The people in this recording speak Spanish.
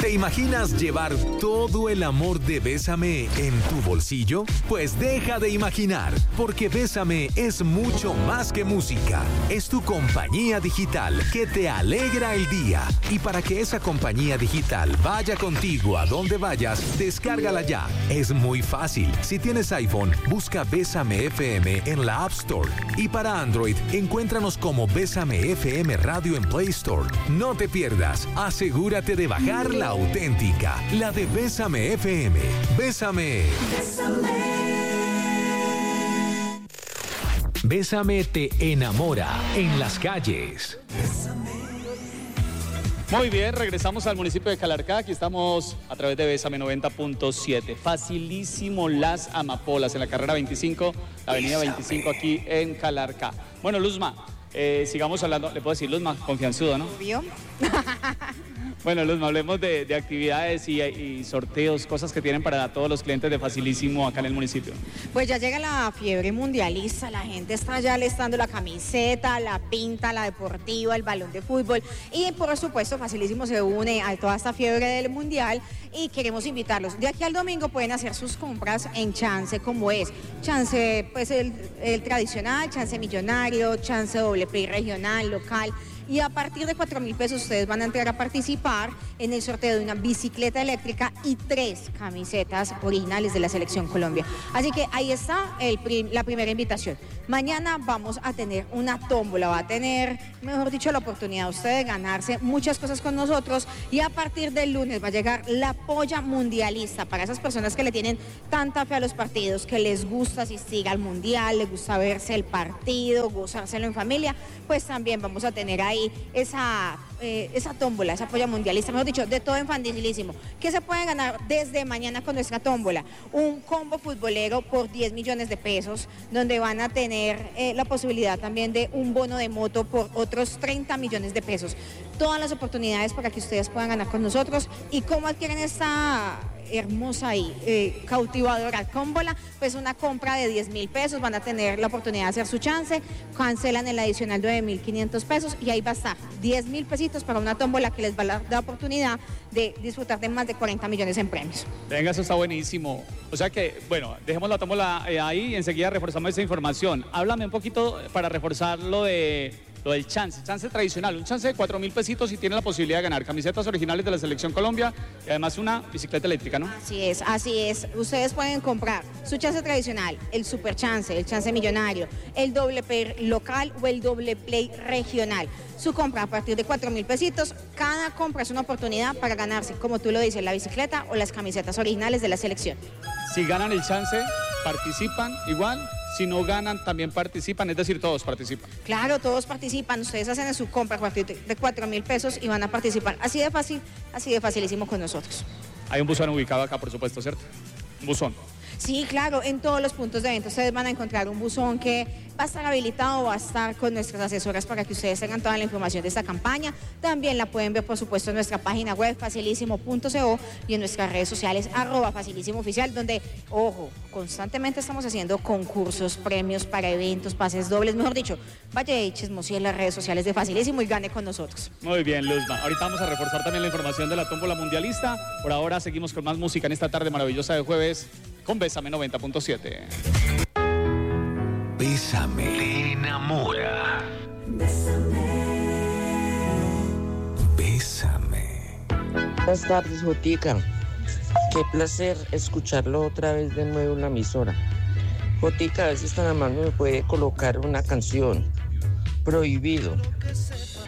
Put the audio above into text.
¿Te imaginas llevar todo el amor de Bésame en tu bolsillo? Pues deja de imaginar, porque Bésame es mucho más que música. Es tu compañía digital que te alegra el día. Y para que esa compañía digital vaya contigo a donde vayas, descárgala ya. Es muy fácil. Si tienes iPhone, busca Bésame FM en la App Store. Y para Android, encuéntranos como Bésame FM Radio en Play Store. No te pierdas. Asegúrate de bajar la auténtica, la de Bésame FM. Bésame. Bésame te enamora en las calles. Muy bien, regresamos al municipio de Calarcá. Aquí estamos a través de Bésame 90.7. Facilísimo Las Amapolas en la carrera 25, la avenida 25 aquí en Calarcá. Bueno, Luzma, sigamos hablando. Le puedo decir Luzma, confianzudo, ¿no? Obvio. Bueno, Luzma, hablemos de actividades y sorteos, cosas que tienen para todos los clientes de Facilísimo acá en el municipio. Pues ya llega la fiebre mundialista, la gente está ya listando la camiseta, la pinta, la deportiva, el balón de fútbol y por supuesto Facilísimo se une a toda esta fiebre del mundial y queremos invitarlos. De aquí al domingo pueden hacer sus compras en Chance como es. Chance, pues el tradicional, Chance millonario, Chance doble play regional, local. Y a partir de 4.000 pesos ustedes van a entrar a participar en el sorteo de una bicicleta eléctrica y 3 camisetas originales de la Selección Colombia. Así que ahí está la primera invitación. Mañana vamos a tener una tómbola, va a tener, mejor dicho, la oportunidad usted de ganarse muchas cosas con nosotros y a partir del lunes va a llegar la polla mundialista para esas personas que le tienen tanta fe a los partidos, que les gusta asistir al mundial, les gusta verse el partido, gozárselo en familia, pues también vamos a tener ahí esa tómbola, esa polla mundialista, mejor dicho, de todo en Facilísimo. ¿Qué se puede ganar desde mañana con nuestra tómbola? Un combo futbolero por 10 millones de pesos, donde van a tener la posibilidad también de un bono de moto por otros 30 millones de pesos. Todas las oportunidades para que ustedes puedan ganar con nosotros. ¿Y cómo adquieren esta hermosa y cautivadora tómbola? Pues una compra de 10.000 pesos, van a tener la oportunidad de hacer su chance, cancelan el adicional de 9.500 pesos y ahí va a estar 10.000 pesitos para una tómbola que les va a dar la oportunidad de disfrutar de más de 40 millones en premios. Venga, eso está buenísimo. O sea que, bueno, dejemos la tómbola ahí y enseguida reforzamos esa información. Háblame un poquito para reforzar lo del chance tradicional, un chance de 4.000 pesitos y tiene la posibilidad de ganar camisetas originales de la Selección Colombia y además una bicicleta eléctrica, ¿no? Así es. Ustedes pueden comprar su chance tradicional, el super chance, el chance millonario, el doble play local o el doble play regional. Su compra a partir de 4.000 pesitos, cada compra es una oportunidad para ganarse, como tú lo dices, la bicicleta o las camisetas originales de la selección. Si ganan el chance, participan igual. Si no ganan, también participan, es decir, todos participan. Claro, todos participan. Ustedes hacen su compra a partir de 4.000 pesos y van a participar. Así de fácil, así de facilísimo con nosotros. Hay un buzón ubicado acá, por supuesto, ¿cierto? Un buzón. Sí, claro, en todos los puntos de venta ustedes van a encontrar un buzón que va a estar habilitado, va a estar con nuestras asesoras para que ustedes tengan toda la información de esta campaña. También la pueden ver, por supuesto, en nuestra página web, facilísimo.co y en nuestras redes sociales, @facilísimooficial, donde, ojo, constantemente estamos haciendo concursos, premios para eventos, pases dobles, mejor dicho, vaya y chismosee en las redes sociales de Facilísimo y gane con nosotros. Muy bien, Luzma. Ahorita vamos a reforzar también la información de la tómbola mundialista. Por ahora seguimos con más música en esta tarde maravillosa de jueves con Bésame 90.7. Bésame te enamora. Bésame. Buenas tardes, Jotica. Qué placer escucharlo otra vez de nuevo en la emisora. Jotica, a veces tan amable me puede colocar una canción. Prohibido.